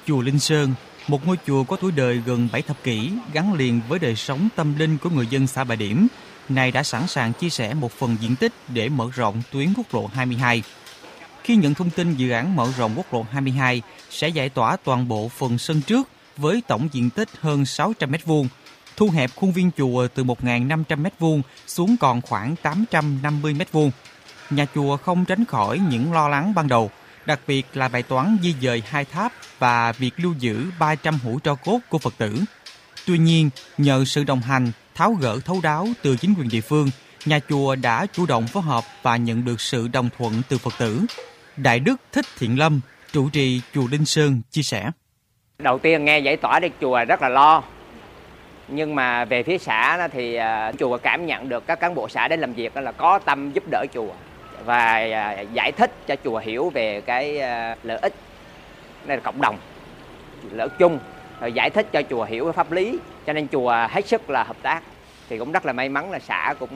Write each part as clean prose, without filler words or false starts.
Chùa Linh Sơn, một ngôi chùa có tuổi đời gần 7 thập kỷ, gắn liền với đời sống tâm linh của người dân xã Bà Điểm, nay đã sẵn sàng chia sẻ một phần diện tích để mở rộng tuyến quốc lộ 22. Khi nhận thông tin dự án mở rộng quốc lộ 22 sẽ giải tỏa toàn bộ phần sân trước với tổng diện tích hơn 600 m2, thu hẹp khuôn viên chùa từ 1.500 m2 xuống còn khoảng 850 m2. Nhà chùa không tránh khỏi những lo lắng ban đầu, đặc biệt là bài toán di dời 2 tháp và việc lưu giữ 300 hũ tro cốt của Phật tử. Tuy nhiên, nhờ sự đồng hành, tháo gỡ thấu đáo từ chính quyền địa phương, nhà chùa đã chủ động phối hợp và nhận được sự đồng thuận từ Phật tử. Đại đức Thích Thiện Lâm, trụ trì chùa Linh Sơn chia sẻ. Đầu tiên nghe giải tỏa đi chùa rất là lo. Nhưng mà về phía xã thì chùa cảm nhận được các cán bộ xã đến làm việc là có tâm giúp đỡ chùa và giải thích cho chùa hiểu về cái lợi ích, đây là cộng đồng, lợi ích chung, rồi giải thích cho chùa hiểu cái pháp lý, cho nên chùa hết sức là hợp tác. Thì cũng rất là may mắn là xã cũng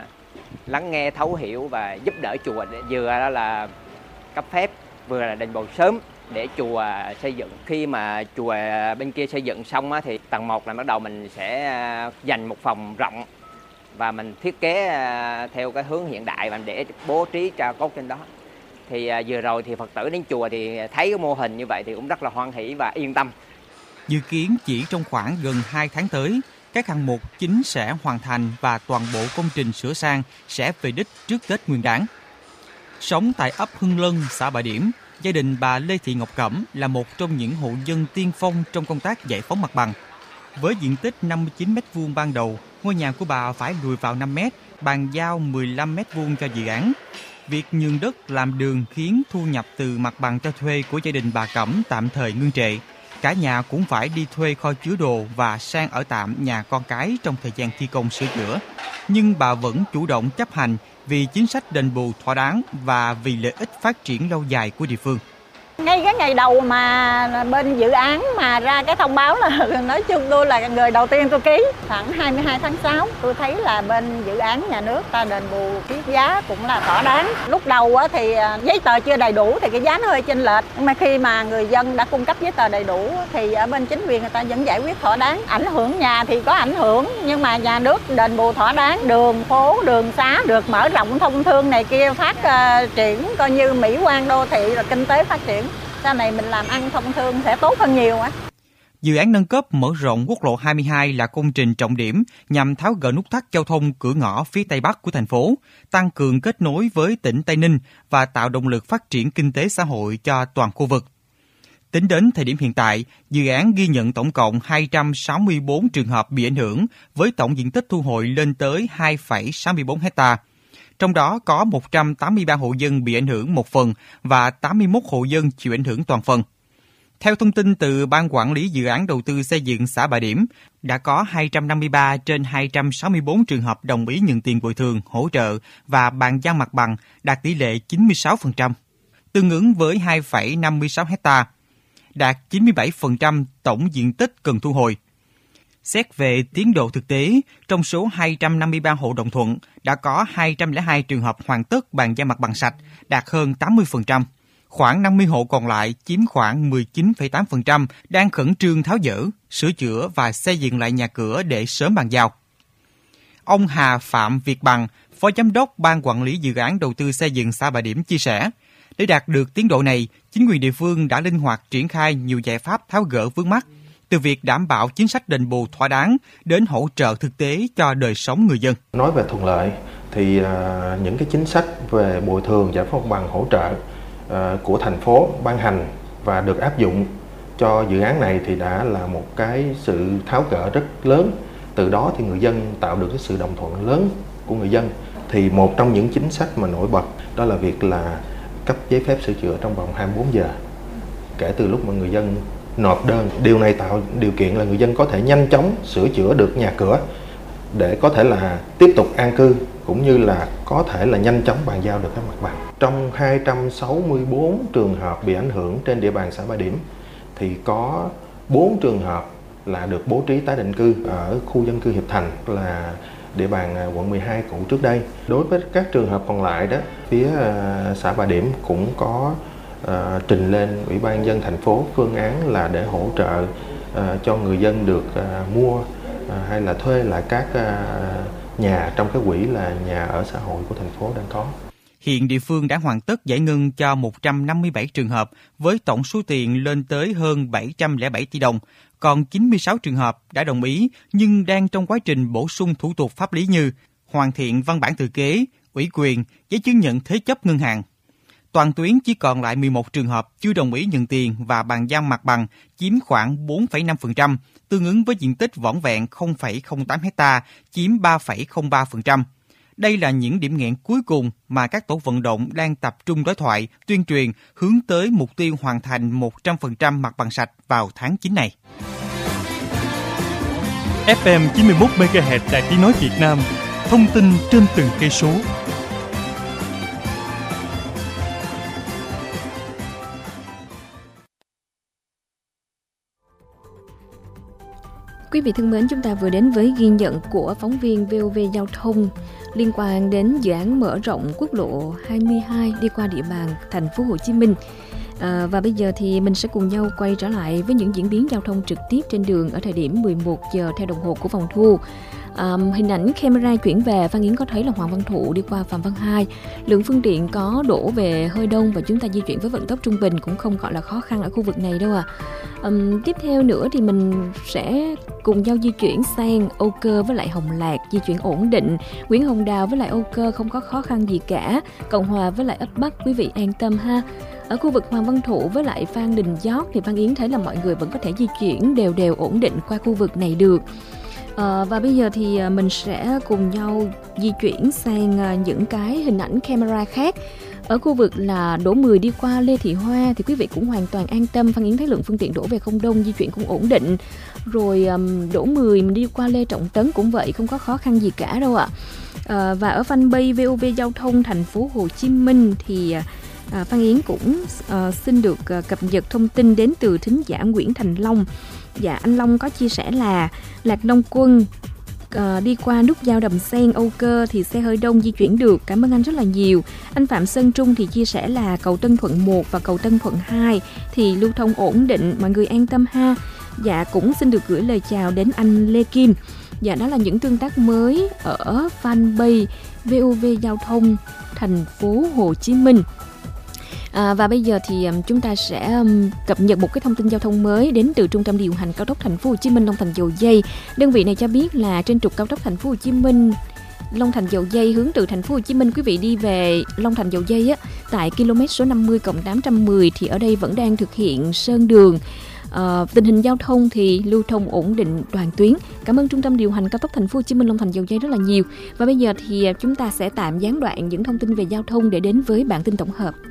lắng nghe, thấu hiểu và giúp đỡ chùa để vừa là cấp phép, vừa là đền bù sớm để chùa xây dựng. Khi mà chùa bên kia xây dựng xong thì tầng 1 là bắt đầu mình sẽ dành một phòng rộng và mình thiết kế theo cái hướng hiện đại và để bố trí tro cốt trên đó. Thì vừa rồi thì Phật tử đến chùa thì thấy cái mô hình như vậy thì cũng rất là hoan hỷ và yên tâm. Dự kiến chỉ trong khoảng gần 2 tháng tới, các hạng mục chính sẽ hoàn thành và toàn bộ công trình sửa sang sẽ về đích trước Tết Nguyên Đán. Sống tại ấp Hưng Lân, xã Bà Điểm, gia đình bà Lê Thị Ngọc Cẩm là một trong những hộ dân tiên phong trong công tác giải phóng mặt bằng. Với diện tích 59 m2 ban đầu, ngôi nhà của bà phải lùi vào 5 m, bàn giao 15 m2 cho dự án. Việc nhường đất làm đường khiến thu nhập từ mặt bằng cho thuê của gia đình bà Cẩm tạm thời ngưng trệ. Cả nhà cũng phải đi thuê kho chứa đồ và sang ở tạm nhà con cái trong thời gian thi công sửa chữa. Nhưng bà vẫn chủ động chấp hành vì chính sách đền bù thỏa đáng và vì lợi ích phát triển lâu dài của địa phương. Ngay cái ngày đầu mà bên dự án mà ra cái thông báo là nói chung tôi là người đầu tiên tôi ký. Khoảng 22 tháng 6 tôi thấy là bên dự án nhà nước ta đền bù cái giá cũng là thỏa đáng. Lúc đầu thì giấy tờ chưa đầy đủ thì cái giá nó hơi chênh lệch. Nhưng mà khi mà người dân đã cung cấp giấy tờ đầy đủ thì ở bên chính quyền người ta vẫn giải quyết thỏa đáng. Ảnh hưởng nhà thì có ảnh hưởng nhưng mà nhà nước đền bù thỏa đáng. Đường phố, đường xá được mở rộng thông thương này kia phát triển coi như mỹ quan đô thị rồi kinh tế phát triển. Sau này mình làm ăn thông thương sẽ tốt hơn nhiều. Dự án nâng cấp mở rộng quốc lộ 22 là công trình trọng điểm nhằm tháo gỡ nút thắt giao thông cửa ngõ phía Tây Bắc của thành phố, tăng cường kết nối với tỉnh Tây Ninh và tạo động lực phát triển kinh tế xã hội cho toàn khu vực. Tính đến thời điểm hiện tại, dự án ghi nhận tổng cộng 264 trường hợp bị ảnh hưởng với tổng diện tích thu hồi lên tới 2,64 hectare. Trong đó có 183 hộ dân bị ảnh hưởng một phần và 81 hộ dân chịu ảnh hưởng toàn phần. Theo thông tin từ Ban Quản lý Dự án Đầu tư Xây dựng xã Bà Điểm, đã có 253 trên 264 trường hợp đồng ý nhận tiền bồi thường, hỗ trợ và bàn giao mặt bằng đạt tỷ lệ 96%, tương ứng với 2,56 hectare, đạt 97% tổng diện tích cần thu hồi. Xét về tiến độ thực tế, trong số 253 hộ đồng thuận, đã có 202 trường hợp hoàn tất bàn giao mặt bằng sạch, đạt hơn 80%. Khoảng 50 hộ còn lại, chiếm khoảng 19,8%, đang khẩn trương tháo dỡ, sửa chữa và xây dựng lại nhà cửa để sớm bàn giao. Ông Hà Phạm Việt Bằng, Phó Giám đốc Ban Quản lý Dự án Đầu tư Xây dựng xã Bà Điểm chia sẻ, để đạt được tiến độ này, chính quyền địa phương đã linh hoạt triển khai nhiều giải pháp tháo gỡ vướng mắc, từ việc đảm bảo chính sách đền bù thỏa đáng đến hỗ trợ thực tế cho đời sống người dân. Nói về thuận lợi thì những cái chính sách về bồi thường, giải phóng mặt bằng, hỗ trợ của thành phố ban hành và được áp dụng cho dự án này thì đã là một cái sự tháo gỡ rất lớn. Từ đó thì người dân tạo được cái sự đồng thuận lớn của người dân. Thì một trong những chính sách mà nổi bật đó là việc là cấp giấy phép sửa chữa trong vòng 24 giờ kể từ lúc mà người dân nộp đơn. Điều này tạo điều kiện là người dân có thể nhanh chóng sửa chữa được nhà cửa để có thể là tiếp tục an cư cũng như là có thể là nhanh chóng bàn giao được các mặt bằng. Trong 264 trường hợp bị ảnh hưởng trên địa bàn xã Bà Điểm thì có 4 trường hợp là được bố trí tái định cư ở khu dân cư Hiệp Thành là địa bàn quận 12 cũ trước đây. Đối với các trường hợp còn lại đó, phía xã Bà Điểm cũng có trình lên Ủy ban nhân dân thành phố phương án là để hỗ trợ cho người dân được mua hay là thuê lại các nhà trong cái quỹ là nhà ở xã hội của thành phố đang có. Hiện địa phương đã hoàn tất giải ngân cho 157 trường hợp với tổng số tiền lên tới hơn 707 tỷ đồng. Còn 96 trường hợp đã đồng ý nhưng đang trong quá trình bổ sung thủ tục pháp lý như hoàn thiện văn bản thừa kế, ủy quyền, giấy chứng nhận thế chấp ngân hàng. Toàn tuyến chỉ còn lại 11 trường hợp chưa đồng ý nhận tiền và bàn giao mặt bằng, chiếm khoảng 4,5%, tương ứng với diện tích vỏn vẹn 0,08 ha, chiếm 3,03%. Đây là những điểm nghẽn cuối cùng mà các tổ vận động đang tập trung đối thoại, tuyên truyền hướng tới mục tiêu hoàn thành 100% mặt bằng sạch vào tháng 9 này. FM 91 MHz Đài Tiếng nói Việt Nam, thông tin trên từng cây số. Quý vị thân mến, chúng ta vừa đến với ghi nhận của phóng viên VOV Giao thông liên quan đến dự án mở rộng quốc lộ 22 đi qua địa bàn thành phố Hồ Chí Minh. Và bây giờ thì mình sẽ cùng nhau quay trở lại với những diễn biến giao thông trực tiếp trên đường ở thời điểm 11 giờ theo đồng hồ của phòng thu. Hình ảnh camera chuyển về, Phan Yến có thấy là Hoàng Văn Thụ đi qua Phạm Văn Hai, lượng phương tiện có đổ về hơi đông và chúng ta di chuyển với vận tốc trung bình cũng không gọi là khó khăn ở khu vực này đâu ạ. Tiếp theo nữa thì mình sẽ cùng nhau di chuyển sang Âu Cơ với lại Hồng Lạc, di chuyển ổn định. Nguyễn Hồng Đào với lại Âu Cơ không có khó khăn gì cả. Cộng Hòa với lại ấp Bắc, quý vị an tâm ha. Ở khu vực Hoàng Văn Thụ với lại Phan Đình Giót thì Phan Yến thấy là mọi người vẫn có thể di chuyển đều ổn định qua khu vực này được. Và bây giờ thì mình sẽ cùng nhau di chuyển sang những cái hình ảnh camera khác. Ở khu vực là đổ 10 đi qua Lê Thị Hoa thì quý vị cũng hoàn toàn an tâm. Phan Yến thấy lượng phương tiện đổ về không đông, di chuyển cũng ổn định. Rồi đổ 10 mình đi qua Lê Trọng Tấn cũng vậy, không có khó khăn gì cả đâu ạ. Và ở fanpage VOV Giao thông thành phố Hồ Chí Minh thì Phan Yến cũng xin được cập nhật thông tin đến từ thính giả Nguyễn Thành Long. Dạ, anh Long có chia sẻ là Lạc Long Quân đi qua nút giao Đầm Sen Âu Cơ thì xe hơi đông di chuyển được. Cảm ơn anh rất là nhiều. Anh Phạm Sơn Trung thì chia sẻ là cầu Tân Thuận 1 và cầu Tân Thuận 2 thì lưu thông ổn định, mọi người an tâm ha. Dạ, cũng xin được gửi lời chào đến anh Lê Kim. Dạ, đó là những tương tác mới ở fanpage VOV Giao thông thành phố Hồ Chí Minh. Và bây giờ thì chúng ta sẽ cập nhật một cái thông tin giao thông mới đến từ Trung tâm điều hành cao tốc thành phố Hồ Chí Minh Long Thành Dầu Giây. Đơn vị này cho biết là trên trục cao tốc thành phố Hồ Chí Minh Long Thành Dầu Giây hướng từ thành phố Hồ Chí Minh, quý vị đi về Long Thành Dầu Giây á, tại km số 50+810 thì ở đây vẫn đang thực hiện sơn đường. Tình hình giao thông thì lưu thông ổn định toàn tuyến. Cảm ơn Trung tâm điều hành cao tốc thành phố Hồ Chí Minh Long Thành Dầu Giây rất là nhiều. Và bây giờ thì chúng ta sẽ tạm gián đoạn những thông tin về giao thông để đến với bản tin tổng hợp.